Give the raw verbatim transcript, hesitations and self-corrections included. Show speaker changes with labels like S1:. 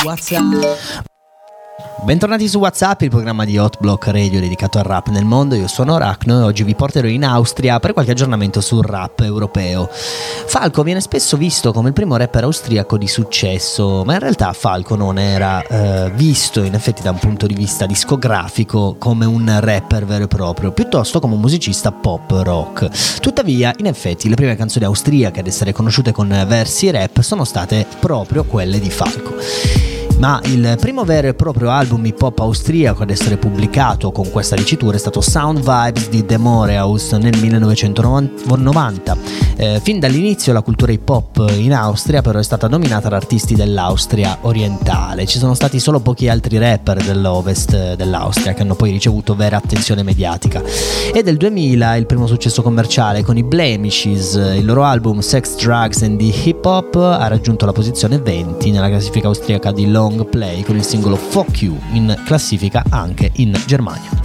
S1: WhatsApp.
S2: Bentornati su WhatsApp, il programma di Hot Block Radio dedicato al rap nel mondo. Io sono Arachno e oggi vi porterò in Austria per qualche aggiornamento sul rap europeo. Falco viene spesso visto come il primo rapper austriaco di successo, ma in realtà Falco non era eh, visto in effetti da un punto di vista discografico come un rapper vero e proprio, piuttosto come un musicista pop rock. Tuttavia, in effetti, le prime canzoni austriache ad essere conosciute con versi rap sono state proprio quelle di Falco. Ma il primo vero e proprio album hip hop austriaco ad essere pubblicato con questa dicitura è stato Sound Vibes di The Morehouse nel millenovecentonovanta. Eh, fin dall'inizio la cultura hip hop in Austria però è stata dominata da artisti dell'Austria orientale. Ci sono stati solo pochi altri rapper dell'ovest dell'Austria che hanno poi ricevuto vera attenzione mediatica. È del duemila il primo successo commerciale con i Blemishes. Il loro album Sex, Drugs and the Hip Hop ha raggiunto la posizione venti nella classifica austriaca di Long Play con il singolo Fuck You, in classifica anche in Germania.